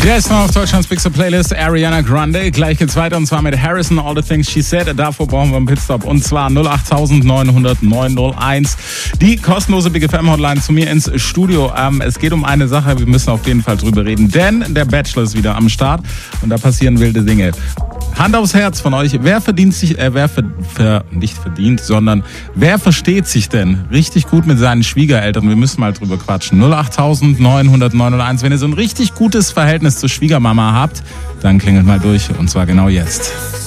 Yes, noch auf Deutschlands Big Star Playlist, Ariana Grande. Gleich geht's weiter und zwar mit Harrison, All the Things She Said. Davor brauchen wir einen Pitstop und zwar 08900 901. Die kostenlose Big FM Hotline zu mir ins Studio. Es geht um eine Sache, wir müssen auf jeden Fall drüber reden, denn der Bachelor ist wieder am Start und da passieren wilde Dinge. Hand aufs Herz von euch, wer verdient sich, nicht verdient, sondern wer versteht sich denn richtig gut mit seinen Schwiegereltern? Wir müssen mal drüber quatschen. 08900 901. Wenn ihr so ein richtig gutes Verhältnis zur Schwiegermama habt, dann klingelt mal durch und zwar genau jetzt.